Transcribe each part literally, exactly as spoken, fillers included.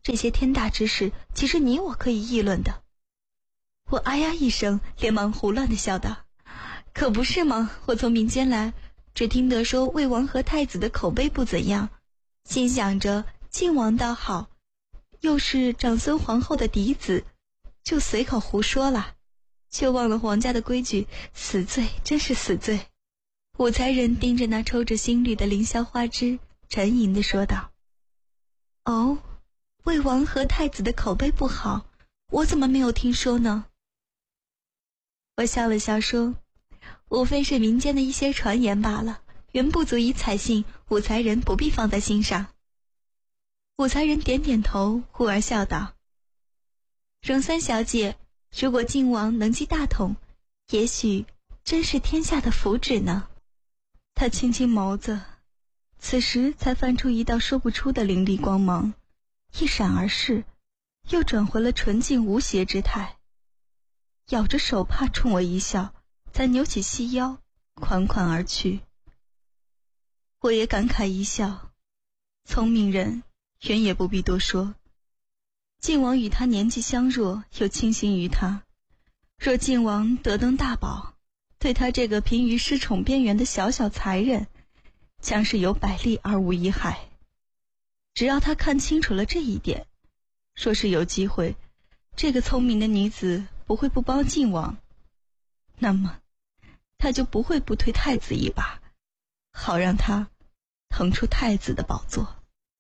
这些天大之事，岂是你我可以议论的？我哎呀一声，连忙胡乱地笑道：可不是吗？我从民间来，只听得说魏王和太子的口碑不怎样，心想着晋王倒好，又是长孙皇后的嫡子，就随口胡说了，却忘了皇家的规矩，死罪，真是死罪。武才人盯着那抽着新绿的凌霄花枝，沉吟地说道：哦，魏王和太子的口碑不好，我怎么没有听说呢？我笑了笑说：无非是民间的一些传言罢了，原不足以采信，武才人不必放在心上。武才人点点头，忽而笑道：荣三小姐，如果晋王能继大统，也许真是天下的福祉呢。他轻轻眸子，此时才翻出一道说不出的凌厉光芒，一闪而逝，又转回了纯净无邪之态，咬着手帕冲我一笑，才扭起细腰，款款而去。我也感慨一笑，聪明人原也不必多说，晋王与他年纪相若，又倾心于他，若晋王得登大宝，对他这个濒于失宠边缘的小小才人，将是有百利而无一害。只要他看清楚了这一点，若是有机会，这个聪明的女子不会不帮晋王，那么他就不会不推太子一把，好让他腾出太子的宝座。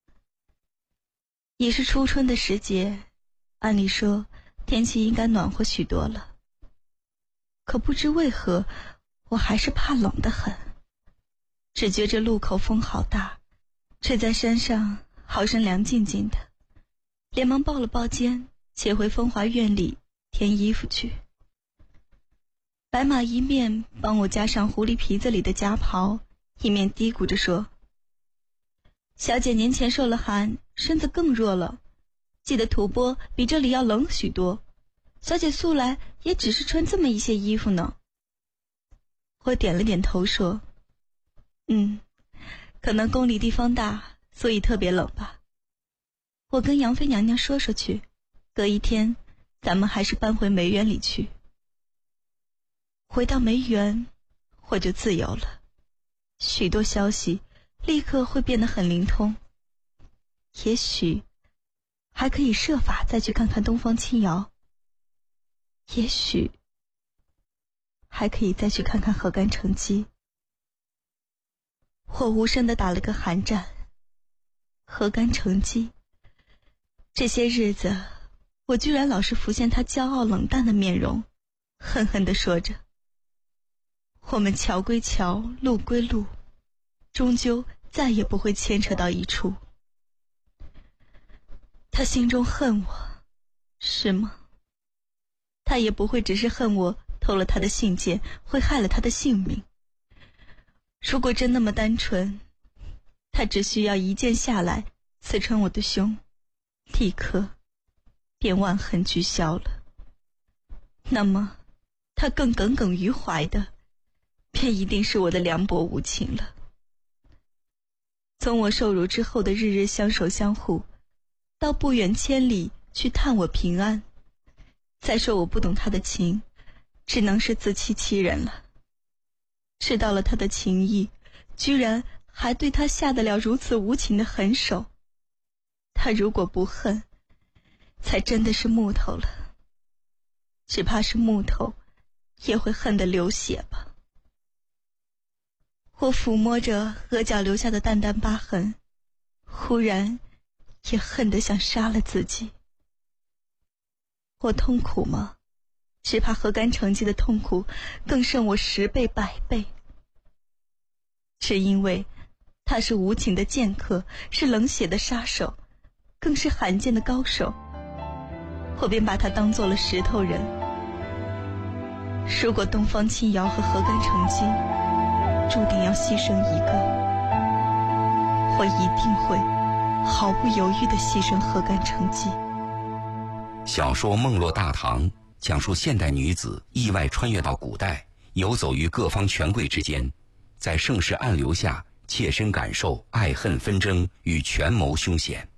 已是初春的时节，按理说天气应该暖和许多了，可不知为何，我还是怕冷得很。只觉着路口风好大，吹在山上好生凉静静的，连忙抱了抱肩，且回风华院里添衣服去。白马一面帮我加上狐狸皮子里的夹袍，一面嘀咕着说：小姐年前受了寒，身子更弱了，记得吐蕃比这里要冷许多，小姐素来也只是穿这么一些衣服呢。我点了点头说：嗯，可能宫里地方大，所以特别冷吧。我跟杨妃娘娘说说去，隔一天咱们还是搬回梅园里去。回到梅园，我就自由了，许多消息立刻会变得很灵通，也许还可以设法再去看看东方青瑶，也许还可以再去看看河干成基。我无声地打了个寒战。河干成基，这些日子我居然老是浮现他骄傲冷淡的面容，恨恨地说着：我们桥归桥，路归路，终究再也不会牵扯到一处。他心中恨我，是吗？他也不会只是恨我偷了他的信件，会害了他的性命。如果真那么单纯，他只需要一剑下来，刺穿我的胸，立刻便万恨俱消了。那么他更耿耿于怀的，便一定是我的凉薄无情了。从我受辱之后的日日相守相护，到不远千里去探我平安，再说我不懂他的情，只能是自欺欺人了。知道了他的情意，居然还对他下得了如此无情的狠手。他如果不恨，才真的是木头了，只怕是木头也会恨得流血吧。我抚摸着额角留下的淡淡疤痕，忽然也恨得想杀了自己。我痛苦吗？只怕河干成基的痛苦更胜我十倍百倍。只因为他是无情的剑客，是冷血的杀手，更是罕见的高手，我便把他当做了石头人。如果东方青瑶和河干成基注定要牺牲一个，我一定会毫不犹豫地牺牲河干成基。 小说《梦落大唐》讲述现代女子意外穿越到古代，游走于各方权贵之间，在盛世暗流下切身感受爱恨纷争与权谋凶险。